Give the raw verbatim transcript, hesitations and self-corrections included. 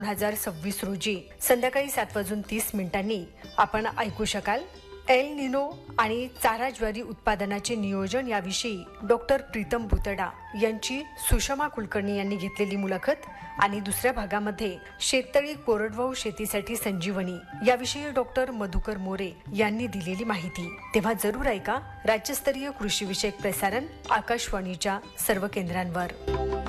दोन हजार सव्वीस रोजी संध्याकाळी सात वाजून तीस मिनिटांनी आपण ऐकू शकाल एल निनो आणि चारा ज्वारी उत्पादनाचे नियोजन याविषयी डॉक्टर प्रीतम भुतडा यांची सुषमा कुलकर्णी यांनी घेतलेली मुलाखत आणि दुसऱ्या भागामध्ये शेततळी कोरडवाहू शेतीसाठी संजीवनी याविषयी डॉक्टर मधुकर मोरे यांनी दिलेली माहिती। तेव्हा जरूर ऐका राज्यस्तरीय कृषी विषयक प्रसारण आकाशवाणीच्या सर्व केंद्रांवर।